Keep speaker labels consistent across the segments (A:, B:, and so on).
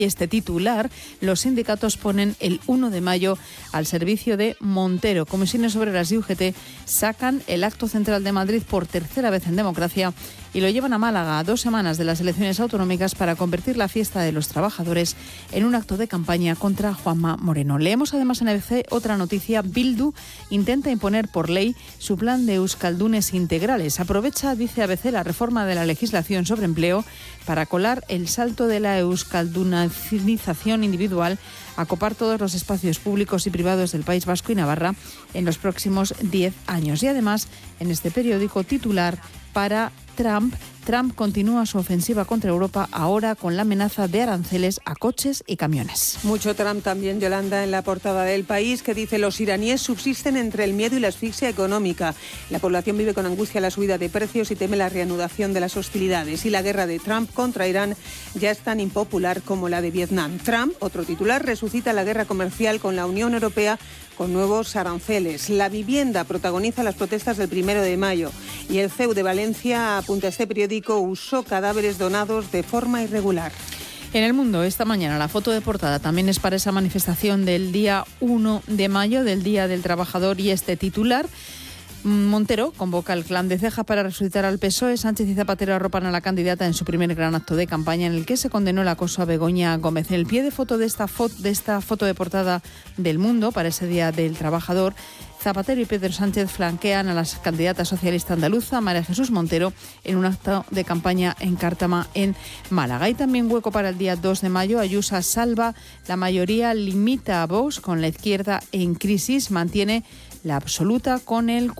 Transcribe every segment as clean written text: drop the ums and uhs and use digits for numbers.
A: Este titular, los sindicatos ponen el 1 de mayo al servicio de Montero. Comisiones Obreras y UGT sacan el acto central de Madrid por tercera vez en democracia y lo llevan a Málaga a 2 semanas de las elecciones autonómicas para convertir la fiesta de los trabajadores en un acto de campaña contra Juanma Moreno. Leemos además en ABC otra noticia. Bildu intenta imponer por ley su plan de euskaldunes integrales. Aprovecha, dice ABC, la reforma de la legislación sobre empleo para colar el salto de la euskaldunización individual a copar todos los espacios públicos y privados del País Vasco y Navarra en los próximos 10 años. Y además, en este periódico, titular para Trump. Trump continúa su ofensiva contra Europa ahora con la amenaza de aranceles a coches y camiones.
B: Mucho Trump también, Yolanda, en la portada del País, que dice: los iraníes subsisten entre el miedo y la asfixia económica. La población vive con angustia la subida de precios y teme la reanudación de las hostilidades. Y la guerra de Trump contra Irán ya es tan impopular como la de Vietnam. Trump, otro titular, resucita la guerra comercial con la Unión Europea con nuevos aranceles. La vivienda protagoniza las protestas del 1 de mayo. Y el CEU de Valencia, apunta este periódico, usó cadáveres donados de forma irregular.
A: En El Mundo, esta mañana, la foto de portada también es para esa manifestación del día 1 de mayo, del Día del Trabajador, y este titular: Montero convoca al clan de Ceja para resucitar al PSOE. Sánchez y Zapatero arropan a la candidata en su primer gran acto de campaña, en el que se condenó el acoso a Begoña Gómez. En el pie de foto de esta foto de portada del Mundo, para ese Día del Trabajador, Zapatero y Pedro Sánchez flanquean a las candidatas socialista andaluza, María Jesús Montero, en un acto de campaña en Cártama, en Málaga. Y también hueco para el día 2 de mayo. Ayuso salva la mayoría, limita a Vox con la izquierda en crisis, mantiene la absoluta con el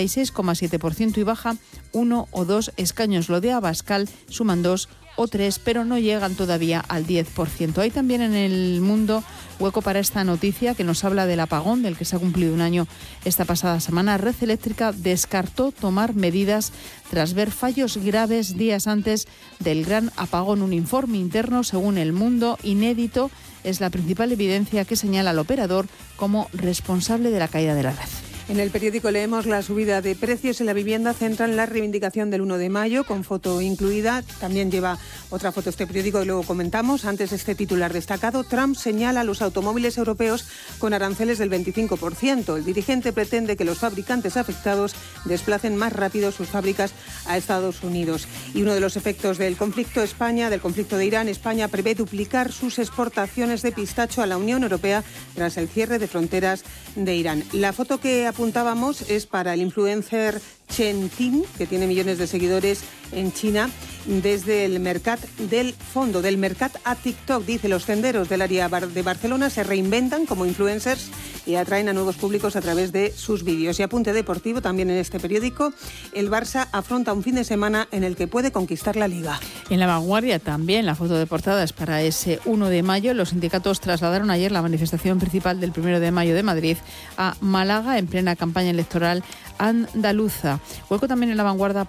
A: 46,7% y baja 1 o 2 escaños. Lo de Abascal suman 2 o 3, pero no llegan todavía al 10%. Hay también en El Mundo hueco para esta noticia que nos habla del apagón del que se ha cumplido un año esta pasada semana. Red Eléctrica descartó tomar medidas tras ver fallos graves días antes del gran apagón. Un informe interno, según El Mundo, inédito, es la principal evidencia que señala al operador como responsable de la caída de la red.
B: En el periódico leemos: la subida de precios en la vivienda centran la reivindicación del 1 de mayo, con foto incluida. También lleva otra foto este periódico y luego comentamos. Antes, este titular destacado: Trump señala a los automóviles europeos con aranceles del 25%. El dirigente pretende que los fabricantes afectados desplacen más rápido sus fábricas a Estados Unidos. Y uno de los efectos del conflicto de Irán, España prevé duplicar sus exportaciones de pistacho a la Unión Europea tras el cierre de fronteras de Irán. La foto que apuntábamos es para el influencer Chen Ting, que tiene millones de seguidores en China, desde el Mercat del Fondo, del Mercat a TikTok. Dice: los senderos del área de Barcelona se reinventan como influencers y atraen a nuevos públicos a través de sus vídeos. Y apunte deportivo también en este periódico: el Barça afronta un fin de semana en el que puede conquistar la Liga.
A: En La Vanguardia también la foto de portada es para ese 1 de mayo. Los sindicatos trasladaron ayer la manifestación principal del 1 de mayo de Madrid a Málaga, en plena campaña electoral andaluza. Hueco también en la vanguardia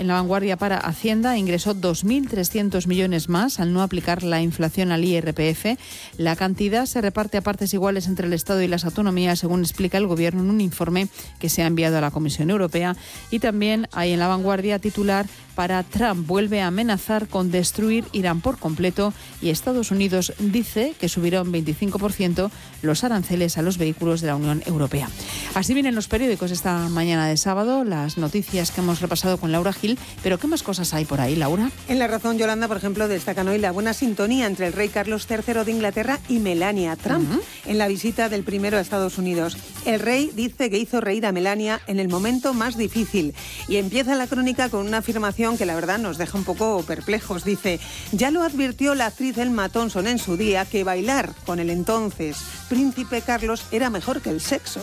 A: para Hacienda. Ingresó 2.300 millones más al no aplicar la inflación al IRPF. La cantidad se reparte a partes iguales entre el Estado y las autonomías, según explica el Gobierno en un informe que se ha enviado a la Comisión Europea. Y también hay en la vanguardia titular para: Trump vuelve a amenazar con destruir Irán por completo y Estados Unidos dice que subirá un 25% los aranceles a los vehículos de la Unión Europea. Así vienen los periódicos esta mañana de sábado, las noticias que hemos repasado con Laura Gil. Pero ¿qué más cosas hay por ahí, Laura?
B: En La Razón, Yolanda, por ejemplo, destacan hoy la buena sintonía entre el rey Carlos III de Inglaterra y Melania Trump en la visita del primero a Estados Unidos. El rey dice que hizo reír a Melania en el momento más difícil. Y empieza la crónica con una afirmación que la verdad nos deja un poco perplejos. Dice: ya lo advirtió la actriz Emma Thompson en su día, que bailar con el entonces príncipe Carlos era mejor que el sexo.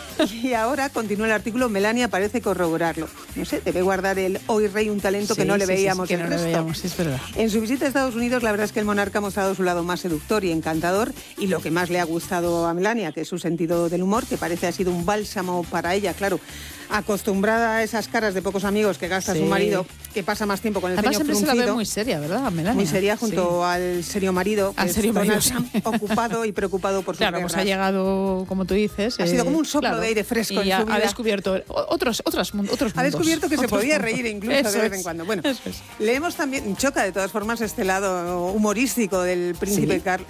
B: Y ahora, continúa el artículo, Melania parece corroborarlo. No sé, debe guardar el hoy rey un talento que no le veíamos
A: que
B: el
A: no
B: resto.
A: le veíamos, es verdad.
B: En su visita a Estados Unidos, la verdad es que el monarca ha mostrado su lado más seductor y encantador, y lo que más le ha gustado a Melania, que es su sentido del humor, que parece ha sido un bálsamo para ella, claro. Acostumbrada a esas caras de pocos amigos que gasta su marido, que pasa más tiempo con el ceño fruncido.
A: Además siempre se la ve muy seria, ¿verdad, Melania?
B: Muy seria junto al serio marido, que es Donald Trump, ocupado y preocupado por sus guerras.
A: Pues ha llegado, como tú dices...
B: Ha sido como un soplo de aire fresco
A: y
B: en su vida.
A: Ha descubierto otros mundos.
B: Ha descubierto que se podía reír incluso de vez en cuando. Bueno, leemos también, choca de todas formas este lado humorístico del príncipe Carlos.